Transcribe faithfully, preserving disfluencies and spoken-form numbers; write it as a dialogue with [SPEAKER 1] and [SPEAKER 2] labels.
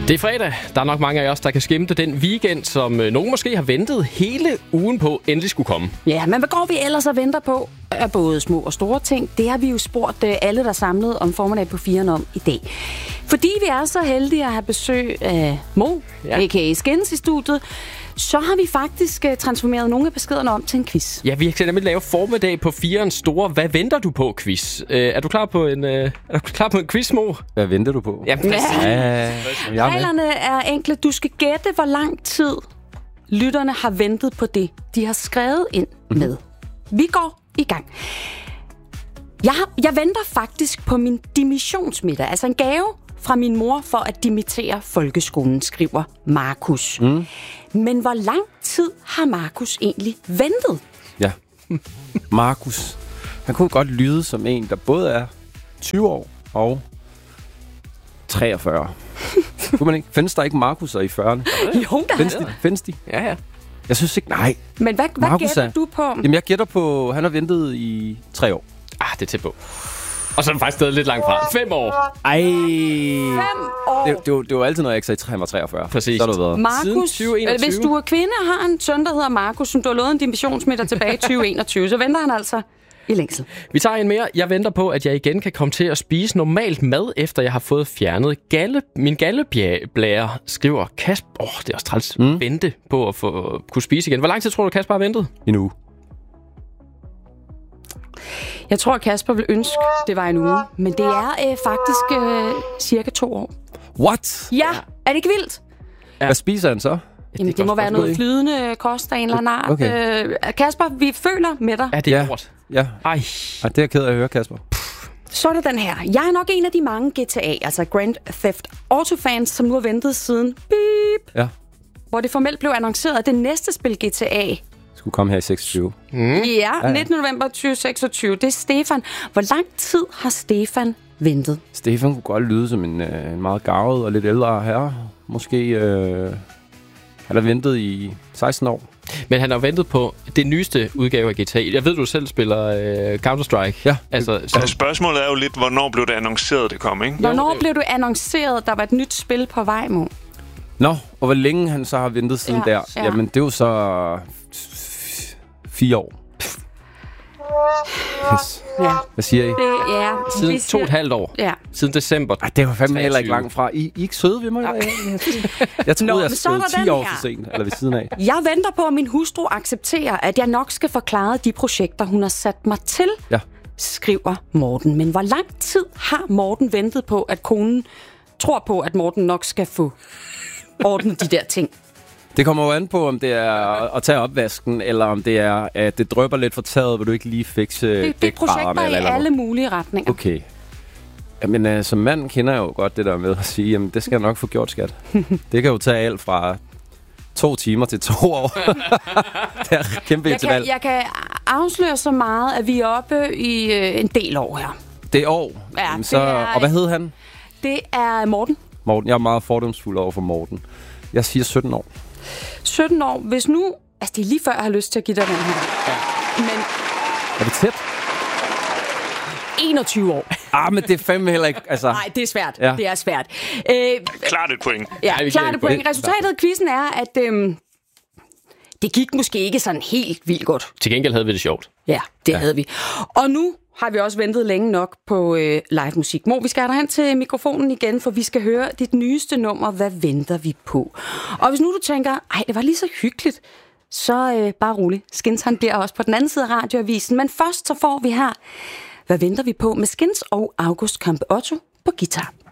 [SPEAKER 1] Det er fredag. Der er nok mange af os, der kan skimte den weekend, som nogen måske har ventet hele ugen på, endelig skulle komme.
[SPEAKER 2] Ja, men hvad går vi ellers og venter på af både små og store ting? Det har vi jo spurgt alle, der er samlet om formiddag på firen om i dag. Fordi vi er så heldige at have besøg af Mo, ja. a k a. Skins i studiet, så har vi faktisk transformeret nogle af beskederne om til en quiz.
[SPEAKER 1] Ja, vi har nemlig lavet formiddag på firens store Hvad venter du på quiz. Uh, er du klar på en uh, er du klar på en quiz, Mo?
[SPEAKER 3] Hvad venter du på?
[SPEAKER 1] Ja,
[SPEAKER 2] ja. ja. Reglerne er enkle. Du skal gætte, hvor lang tid lytterne har ventet på det, de har skrevet ind mm-hmm. med. Vi går i gang. Jeg, har, jeg venter faktisk på min dimissionsmiddag, altså en gave fra min mor for at dimittere folkeskolen, skriver Markus. Mm. Men hvor lang tid har Markus egentlig ventet?
[SPEAKER 3] Ja, Markus. Han kunne godt lyde som en, der både er tyve år og treogfyrre. Kunne man ikke? Findes der ikke Markus'er i fyrrerne?
[SPEAKER 2] Jo, der
[SPEAKER 3] findes de? Findes de?
[SPEAKER 1] Ja, ja.
[SPEAKER 3] Jeg synes ikke, nej.
[SPEAKER 2] Men hvad, hvad gætter er, du på?
[SPEAKER 3] Jamen, jeg gætter på, han har ventet i tre år.
[SPEAKER 1] Ah, det er tæt på. Og så er den faktisk stadig lidt langt fra. Fem år.
[SPEAKER 3] Ej.
[SPEAKER 2] Fem år.
[SPEAKER 3] Det, det, var, det var altid, når jeg ikke sagde, at han var treogfyrre.
[SPEAKER 1] Præcis.
[SPEAKER 3] Så har du været.
[SPEAKER 2] Markus,
[SPEAKER 1] tyve enogtyve.
[SPEAKER 2] Hvis du er kvinde og har en søn, der hedder Markus, som du har lovet en dimissionsmiddag tilbage i tyve enogtyve, så venter han altså i længsel.
[SPEAKER 1] Vi tager en mere. Jeg venter på, at jeg igen kan komme til at spise normalt mad, efter jeg har fået fjernet galle, min galleblære, skriver Kasper. Åh, oh, det er også træls. Mm. Vente på at få, kunne spise igen. Hvor lang tid tror du, Kasper har ventet?
[SPEAKER 3] En uge.
[SPEAKER 2] Jeg tror, Kasper vil ønske, det var en uge. Men det er øh, faktisk øh, cirka to år.
[SPEAKER 3] What?
[SPEAKER 2] Ja, er det ikke vildt?
[SPEAKER 3] Ja. Hvad spiser han så?
[SPEAKER 2] Jamen, det, det må være noget flydende kost af en eller anden art. Okay. Øh, Kasper, vi føler med dig.
[SPEAKER 1] Ja, det er hårdt.
[SPEAKER 3] Ja.
[SPEAKER 1] Ej.
[SPEAKER 3] Ej, det er jeg ked af at høre, Kasper.
[SPEAKER 2] Så er det den her. Jeg er nok en af de mange G T A, altså Grand Theft Auto-fans, som nu har ventet siden beep,
[SPEAKER 3] ja.
[SPEAKER 2] hvor det formelt blev annonceret, at det næste spil G T A
[SPEAKER 3] skulle komme her i seksogtyve.
[SPEAKER 2] Mm. Ja, ja, nittende november tyve seksogtyve. Det er Stefan. Hvor lang tid har Stefan ventet?
[SPEAKER 3] Stefan kunne godt lyde som en, øh, en meget garvet og lidt ældre herre. Måske øh, han har ventet i seksten år.
[SPEAKER 1] Men han har ventet på det nyeste udgave af G T A. Jeg ved, du selv spiller øh, Counter-Strike.
[SPEAKER 3] Ja.
[SPEAKER 1] Altså,
[SPEAKER 4] så... altså, spørgsmålet er jo lidt, hvornår blev det annonceret, det kom, ikke?
[SPEAKER 2] Hvornår blev du annonceret, der var et nyt spil på vej, Mo?
[SPEAKER 3] Nå, og hvor længe han så har ventet siden ja, der? Ja. Jamen, det er jo så fire år. Yes. Ja. Hvad siger I?
[SPEAKER 2] Det, ja.
[SPEAKER 1] Siden to og et halvt år.
[SPEAKER 2] Ja.
[SPEAKER 1] Siden december.
[SPEAKER 3] Ej, det var fandme heller ikke langt fra. I, I er ikke søde ved mig? Ja. Jeg troede, Nå, jeg spillede ti år for sent, eller ved siden af.
[SPEAKER 2] Jeg venter på, at min hustru accepterer, at jeg nok skal forklare de projekter, hun har sat mig til,
[SPEAKER 3] ja. skriver
[SPEAKER 2] Morten. Men hvor lang tid har Morten ventet på, at konen tror på, at Morten nok skal få ordnet de der ting?
[SPEAKER 3] Det kommer jo an på, om det er at tage opvasken, eller om det er, at det drypper lidt fra taget, hvor du ikke lige fikse
[SPEAKER 2] det, det er projekter i eller alle mulige retninger.
[SPEAKER 3] Okay. Jamen, uh, som mand kender jeg jo godt det der med at sige, jamen, det skal jeg nok få gjort, skat. Det kan jo tage alt fra to timer til to år. Det er kæmpe
[SPEAKER 2] jeg kan, jeg kan afsløre så meget, at vi er oppe i øh, en del år her.
[SPEAKER 3] Det er år?
[SPEAKER 2] Ja,
[SPEAKER 3] jamen, så,
[SPEAKER 2] det er,
[SPEAKER 3] og hvad hed han?
[SPEAKER 2] Det er Morten.
[SPEAKER 3] Morten. Jeg er meget fordomsfuld over for Morten. Jeg siger sytten år.
[SPEAKER 2] sytten år. Hvis nu... Altså, det er lige før, jeg har lyst til at give dig den her. Ja. Men...
[SPEAKER 3] Er det tæt?
[SPEAKER 2] enogtyve år.
[SPEAKER 3] Ah, men det er fandme heller ikke... Altså...
[SPEAKER 2] Nej, det er svært.
[SPEAKER 3] Ja.
[SPEAKER 2] Det er svært. Øh,
[SPEAKER 4] klart et point.
[SPEAKER 2] Ja, ja klart et point. Resultatet af quizzen er, at øhm, det gik måske ikke sådan helt vildt godt.
[SPEAKER 1] Til gengæld havde vi det sjovt.
[SPEAKER 2] Ja, det ja. havde vi. Og nu har vi også ventet længe nok på øh, live musik. Mo, vi skal have dig hen til mikrofonen igen, for vi skal høre dit nyeste nummer, Hvad venter vi på? Og hvis nu du tænker, ej, det var lige så hyggeligt, så øh, bare rolig. Skins, han bliver også på den anden side af radioavisen. Men først så får vi her, Hvad venter vi på? Med Skins og August Kampe Otto på guitar.